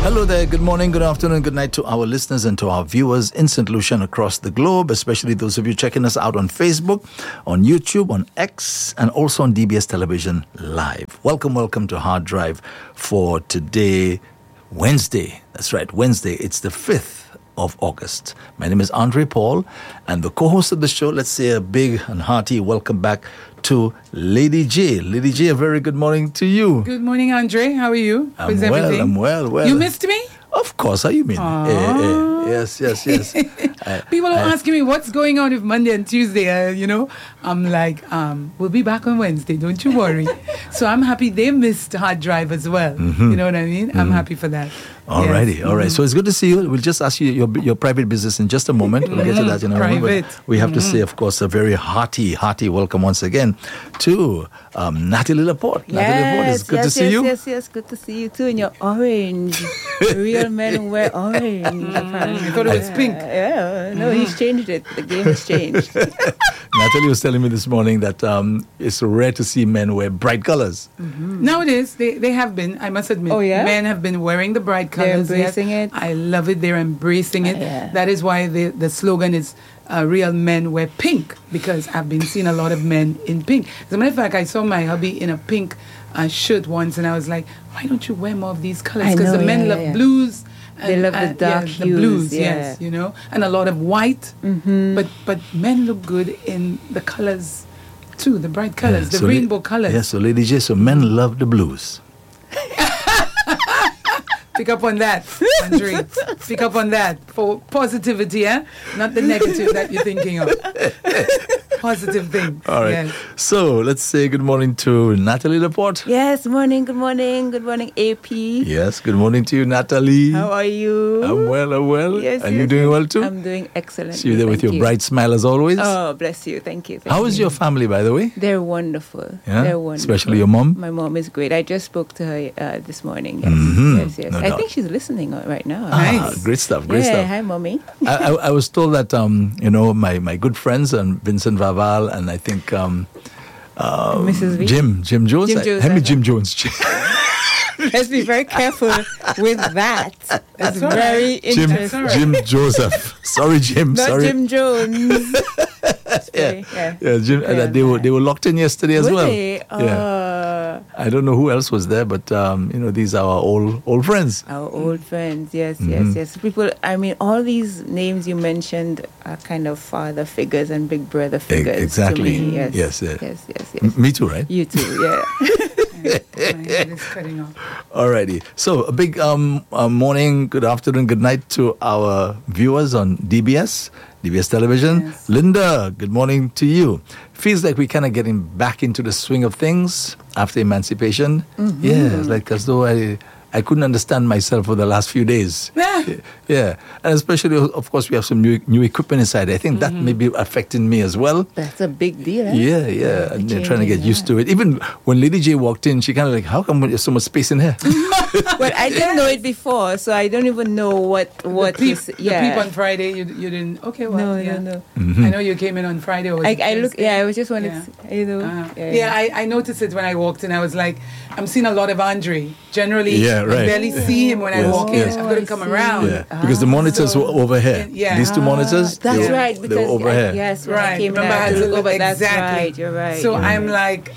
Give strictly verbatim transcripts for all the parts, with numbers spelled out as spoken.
Hello there, good morning, good afternoon, good night to our listeners and to our viewers in Saint Lucia and across the globe, especially those of you checking us out on Facebook, on YouTube, on X, and also on D B S Television Live. Welcome, welcome to Hard Drive for today, Wednesday. That's right, Wednesday. It's the fifth of August. My name is Andre Paul, and the co-host of the show, let's say a big and hearty welcome back to Lady J. Lady J, a very good morning to you. Good morning, Andre. How are you? I'm How's well, everything? I'm well, well. You missed me? Of course, how you mean? Eh, eh, yes, yes, yes. I, People are I, asking me what's going on with Monday and Tuesday. Uh, you know, I'm like, um, we'll be back on Wednesday. Don't you worry. So I'm happy they missed Hard Drive as well. Mm-hmm. You know what I mean? Mm-hmm. I'm happy for that. Alrighty, yes. all right. Mm-hmm. So it's good to see you. We'll just ask you your your private business in just a moment. We'll get to that in a moment. Private. But we have mm-hmm. to say, of course, a very hearty, hearty welcome once again to um, Natalie Laporte. Yes, Natalie Laporte, it's good yes, to see yes, you. Yes, yes, good to see you too in your orange. Real men wear orange. I thought it was pink. Uh, yeah, no, he's changed it. The game has changed. Natalie was telling me this morning that um, it's rare to see men wear bright colors. Mm-hmm. Nowadays, they, they have been, I must admit, oh, yeah? men have been wearing the bright They're colors. embracing yes. it. I love it. They're embracing it. Uh, yeah. That is why the, the slogan is uh, real men wear pink, because I've been seeing a lot of men in pink. As a matter of fact, I saw my hubby in a pink uh, shirt once, and I was like, why don't you wear more of these colors? Because the men yeah, love yeah. blues. And, They love the and, dark yeah, the hues, blues, yeah. yes, you know, and a lot of white. Mm-hmm. But but men look good in the colors too, the bright colors, Yeah, the so rainbow la- colors. Yes, so Lady J, so men love the blues. Pick up on that, Andre. Pick up on that for positivity, eh? Not the negative that you're thinking of. Positive thing. All right. Yes. So let's say good morning to Natalie Laporte. Yes, morning, good morning, good morning, A P. Yes, good morning to you, Natalie. How are you? I'm well, I'm well. Yes, Are yes, you doing yes. well too? I'm doing excellent. See you there with thank your you. bright smile as always. Oh, bless you. Thank you. Thank How is you. your family, by the way? They're wonderful. Yeah? They're wonderful. Especially your mom? My mom is great. I just spoke to her uh, this morning. Yes, Mhm. yes, yes. No I doubt. think she's listening right now. Ah, Nice. great stuff, great yeah, stuff. hi, mommy. I, I, I was told that, um, you know, my, my good friends and Vincent Vaval and I think um, um, Missus V? Jim, Jim Jones. Jim I- Jones, Hand me uh-huh. Jim Jones. Let's be very careful with that. It's all right. very Jim, interesting. all right. Jim Joseph. Sorry, Jim. Not Sorry. Jim Jones. It's very- yeah. Yeah, Jim. Yeah, uh, they were yeah. they were locked in yesterday as Were well. they? Yeah. Uh, I don't know who else was there, but um, you know, these are our old old friends. Our old friends, yes, Mhm. yes, yes. People, I mean, all these names you mentioned are kind of father figures and big brother figures. exactly. To me. Yes, Yes, yeah. yes, yes, yes. M- me too, right? You too, yeah. Yeah, my head is cutting off. Alrighty. So a big um, uh, morning, good afternoon, good night to our viewers on D B S, D B S Television. Yes. Linda, good morning to you. Feels like we're kind of getting back into the swing of things after emancipation. Mm-hmm. Yeah, it's like as though I I couldn't understand myself for the last few days. Yeah. Yeah, and especially, of course, we have some new new equipment inside. I think that may be affecting me as well. That's a big deal, eh? Yeah, yeah, and they're trying to get used to it. Even when Lady J walked in, she kind of like, how come there's so much space in here? Well, I didn't know it before, so I don't even know what what the peep, is. the Yeah. peep on Friday, you, you didn't. Okay, well, no, yeah. no, no. Mm-hmm. I know you came in on Friday. Or was I, it I look. Thursday? Yeah, I was just wanted, Yeah. to, you know. Uh, yeah, yeah, I, I noticed it when I walked in. I was like, I'm seeing a lot of Andre. Generally, Yeah, right. I barely see him when I Yes, walk in. yes. I'm going to Oh, come I see. around. Yeah, because the monitors So- were over here. Yeah. These two monitors, That's they were, right. they Because were over I- here. Yes, when Right. I came in, Remember, I I had had to to look over. That's exactly. right. You're right. So you're I'm right. like,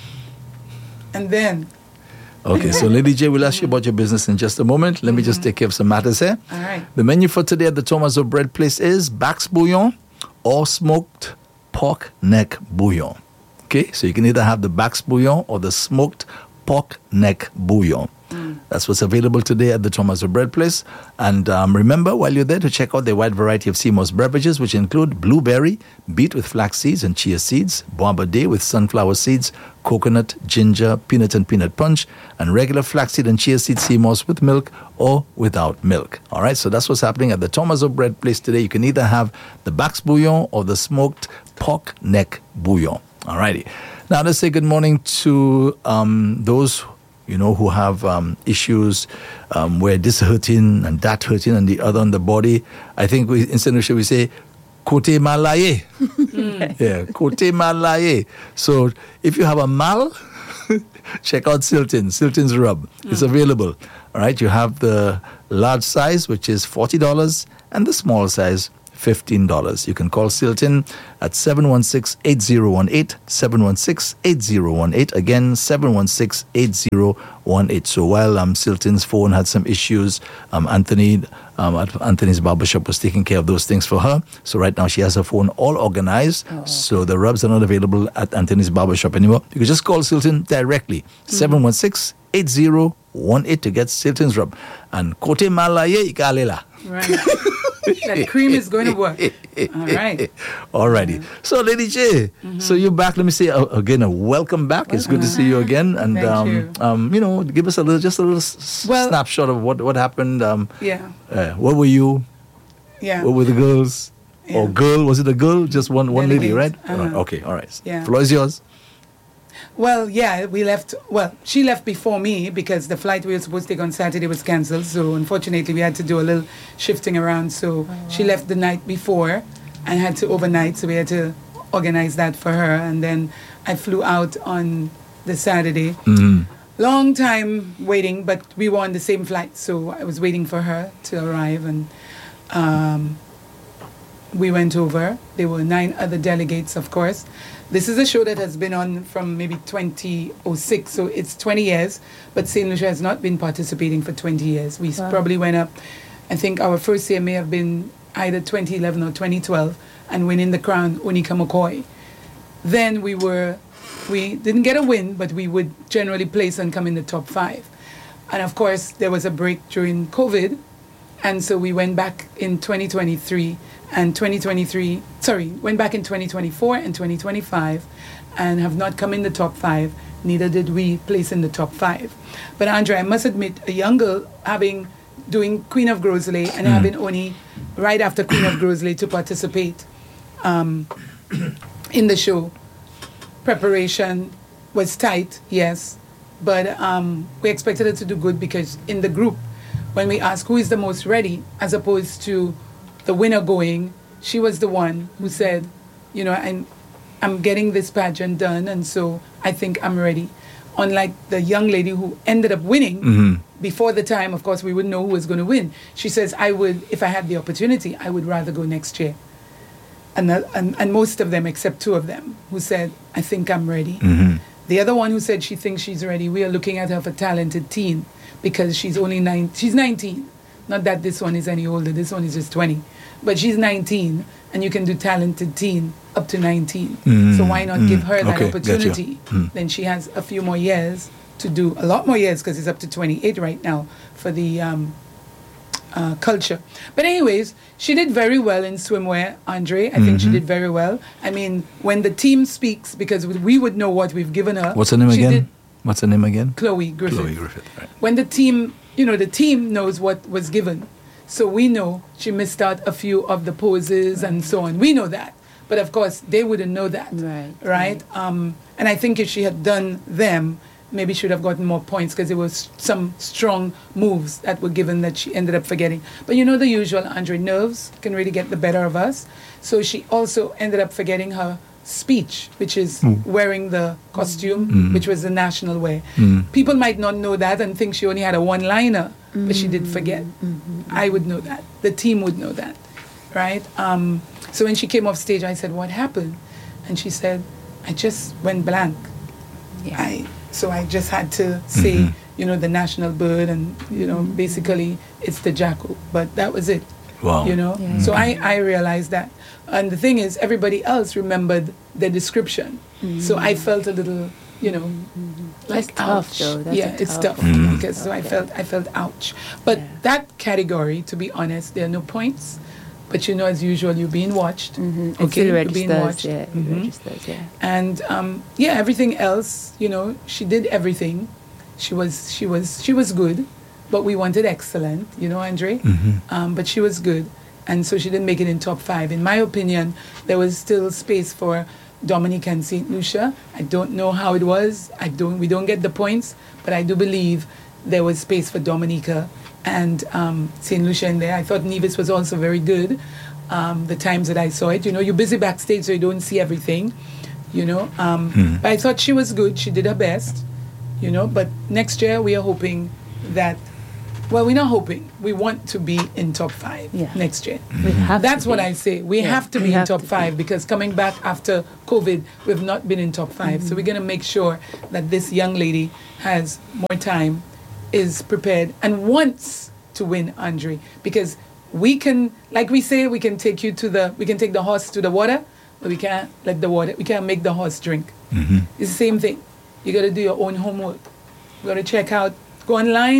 and then, Okay, so Lady J, we'll ask you about your business in just a moment. Let me just take care of some matters here. all right. The menu for today at the Thomas Bread Place is Bax Bouillon or smoked pork neck bouillon. Okay, so you can either have the Bax Bouillon or the smoked pork neck bouillon. That's what's available today at the Thomas Bread Place. And um, remember, while you're there, to check out the wide variety of Seymour's beverages, which include blueberry, beet with flax seeds and chia seeds, Boaba Day with sunflower seeds, coconut, ginger, peanut and peanut punch, and regular flaxseed and chia seed Seymour's with milk or without milk. All right, so that's what's happening at the Thomas Bread Place today. You can either have the Bax Bouillon or the smoked pork neck bouillon. All righty. Now, let's say good morning to um, those you know, who have um, issues um, where this hurting and that hurting and the other on the body. I think we, in Saint Lucia we say, Kote malaye. Yeah, kote malaye. So if you have a mal, check out Silton, Silton's rub. Mm. It's available. All right, you have the large size, which is forty dollars, and the small size, fifteen dollars. You can call Silton at seven one six, eight zero one eight, seven one six, eight zero one eight. Again, seven one six, eight zero one eight. So while um, Silton's phone had some issues, um, Anthony um, at Anthony's barbershop was taking care of those things for her. So right now she has her phone all organized. Oh, okay. So the rubs are not available at Anthony's barbershop anymore. You can just call Silton directly, mm-hmm. seven one six, eight zero one eight to get Silton's rub. And Kote Malaye Ikalela. Right. That cream is going to work. All right. Alrighty. Yeah. So, Lady J, mm-hmm. so you're back. Let me say uh, again, a welcome back. Welcome. It's good to see you again. And, Thank um, you. Um, you know, give us a little, just a little s- well, snapshot of what, what happened. Um, yeah. Uh, what were you? Yeah. What were the girls? Yeah. Or girl? Was it a girl? Just one, one lady, right? Uh-huh. Uh, okay. All right. Yeah. Floor is yours. Well, yeah, we left. Well, she left before me because the flight we were supposed to take on Saturday was cancelled. So unfortunately, we had to do a little shifting around. So oh, wow. she left the night before and had to overnight. So we had to organize that for her. And then I flew out on the Saturday. Mm-hmm. Long time waiting, but we were on the same flight. So I was waiting for her to arrive. And um, we went over. There were nine other delegates, of course. This is a show that has been on from maybe twenty oh six, so it's twenty years, but Saint Lucia has not been participating for twenty years. We wow. probably went up, I think our first year may have been either twenty eleven or twenty twelve, and winning the crown, Onika McCoy. Then we were, we didn't get a win, but we would generally place and come in the top five. And of course, there was a break during COVID, and so we went back in twenty twenty-three, and twenty twenty-three, sorry, went back in twenty twenty-four and twenty twenty-five and have not come in the top five. Neither did we place in the top five. But Andre, I must admit, a young girl having, doing Queen of Grosley and mm. having only right after Queen of Grosley to participate um, in the show. Preparation was tight, yes, but um, we expected her to do good because in the group, when we asked who is the most ready, as opposed to the winner going, she was the one who said, you know, I'm, I'm getting this pageant done, and so I think I'm ready. Unlike the young lady who ended up winning, mm-hmm. before the time, of course, we wouldn't know who was going to win. She says, I would, if I had the opportunity, I would rather go next year. And, the, and, and most of them, except two of them, who said, I think I'm ready. Mm-hmm. The other one who said she thinks she's ready, we are looking at her for talented teen, because she's only nine, she's nineteen. Not that this one is any older, this one is just twenty. But she's nineteen, and you can do talented teen up to nineteen. Mm, so why not mm, give her that okay, opportunity? Mm. Then she has a few more years to do, a lot more years, because it's up to twenty-eight right now for the um, uh, culture. But anyways, she did very well in swimwear, Andre. I mm-hmm. think she did very well. I mean, when the team speaks, because we would know what we've given her. What's her name she again? Did, What's her name again? Chloe Griffith. Chloe Griffith, right. When the team, you know, the team knows what was given. So we know she missed out a few of the poses right. and so on. We know that. But of course, they wouldn't know that. Right. Right? right. Um, and I think if she had done them, maybe she would have gotten more points because there was some strong moves that were given that she ended up forgetting. But you know the usual, Andre, nerves can really get the better of us. So she also ended up forgetting her speech, which is mm. wearing the costume, mm. which was the national wear. Mm. People might not know that and think she only had a one-liner, mm. but she did forget. Mm-hmm. I would know that. The team would know that, right? Um, so when she came off stage, I said, what happened? And she said, I just went blank. Yeah. I So I just had to say, mm-hmm. you know, the national bird and, you know, mm-hmm. basically it's the jackal. But that was it. Wow. You know? Yeah. So I, I realized that. And the thing is, everybody else remembered the description. Mm-hmm. So I felt a little, you know, mm-hmm. like That's tough, ouch. though. That's yeah, a it's tough tough. Mm-hmm. Because so I Okay. felt I felt ouch. But Yeah. that category, to be honest, there are no points. But you know, as usual, you're being watched. Mm-hmm. It Okay, still you're being registers, watched. yeah. It Mhm. registers, yeah. And um, yeah, everything else, you know, she did everything. She was she was she was good, but we wanted excellent, you know, Andre. Mm-hmm. Um, but she was good, and so she didn't make it in top five. In my opinion, there was still space for Dominique and Saint Lucia. I don't know how it was. I don't. We don't get the points, but I do believe there was space for Dominica and um, Saint Lucia in there. I thought Nevis was also very good. Um, the times that I saw it, you know, you're busy backstage, so you don't see everything, you know. Um, Mm. But I thought she was good. She did her best. you know. But next year we are hoping that, well, we're not hoping. We want to be in top five Yeah. next year. We have That's to what be. I say. We Yeah, have to we be in have top to five be. because coming back after COVID, we've not been in top 5 So we're going to make sure that this young lady has more time, is prepared, and wants to win, Andre. Because we can, like we say, we can take you to the, we can take the horse to the water, but we can't let the water, we can't make the horse drink. Mm-hmm. It's the same thing. You got to do your own homework. You got to check out, go online.